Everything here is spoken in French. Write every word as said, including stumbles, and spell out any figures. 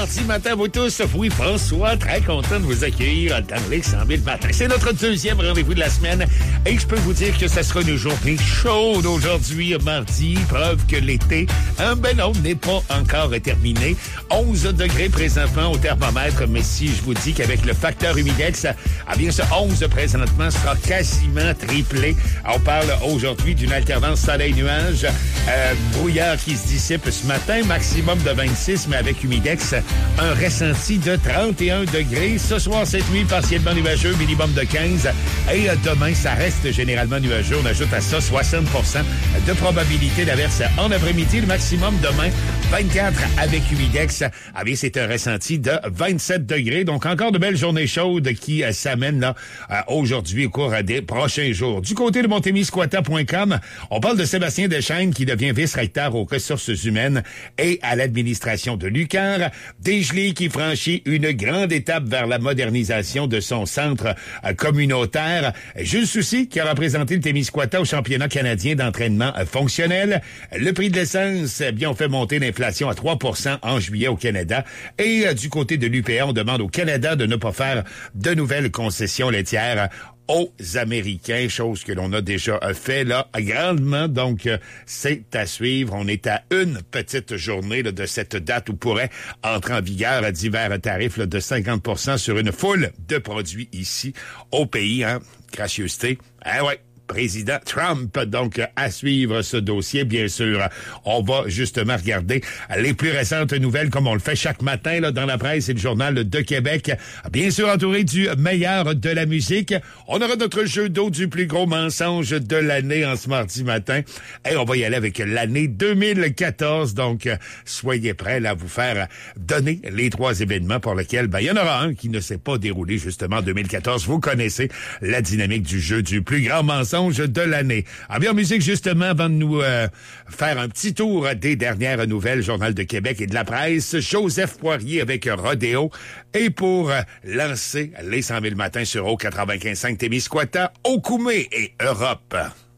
mardi matin, vous tous. Oui, François, très content de vous accueillir dans les cent mille matins. C'est notre deuxième rendez-vous de la semaine et je peux vous dire que ça sera une journée chaude aujourd'hui, mardi. Preuve que l'été, hein, ben non, n'est pas encore terminé. onze degrés présentement au thermomètre, mais si je vous dis qu'avec le facteur humidex, ah bien, ce onze présentement sera quasiment triplé. On parle aujourd'hui d'une alternance soleil-nuage, euh, brouillard qui se dissipe ce matin, maximum de vingt-six, mais avec humidex, un ressenti de trente et un degrés. Ce soir, cette nuit, partiellement nuageux, minimum de quinze. Et demain, ça reste généralement nuageux. On ajoute à ça soixante pour cent de probabilité d'averse en après-midi. Le maximum demain, vingt-quatre avec humidex. Ah bien, c'est un ressenti de vingt-sept degrés. Donc, encore de belles journées chaudes qui euh, s'amènent là euh, aujourd'hui au cours des prochains jours. Du côté de montémiscouata point com, on parle de Sébastien Deschênes qui devient vice-recteur aux ressources humaines et à l'administration de l'U Q A R. Desgelées qui franchit une grande étape vers la modernisation de son centre euh, communautaire. Jules Soucy qui a représenté le Témiscouata au championnat canadien d'entraînement euh, fonctionnel. Le prix de l'essence, eh bien, on fait monter l'inflation à trois pour cent en juillet au Canada. Et euh, du côté de l'U P A, on demande au Canada de ne pas faire de nouvelles concessions laitières aux Américains, chose que l'on a déjà fait là grandement. Donc, euh, c'est à suivre. On est à une petite journée là, de cette date où pourrait entrer en vigueur divers tarifs là, de cinquante pour cent sur une foule de produits ici au pays. Hein? Gracieuseté. Ah ouais. Président Trump. Donc, à suivre ce dossier, bien sûr. On va justement regarder les plus récentes nouvelles, comme on le fait chaque matin là, dans la presse et le Journal de Québec. Bien sûr, entouré du meilleur de la musique. On aura notre jeu d'eau du plus gros mensonge de l'année en ce mardi matin. Et on va y aller avec l'année deux mille quatorze. Donc, soyez prêts là, à vous faire donner les trois événements pour lesquels, ben, il y en aura un qui ne s'est pas déroulé justement en deux mille quatorze. Vous connaissez la dynamique du jeu du plus grand mensonge de l'année. En bien en musique, justement, avant de nous euh, faire un petit tour des dernières nouvelles, Journal de Québec et de la presse, Joseph Poirier avec Rodéo. Et pour euh, lancer les cent mille matins sur O quatre-vingt-quinze point cinq Témiscouata, Okoumé et Europe.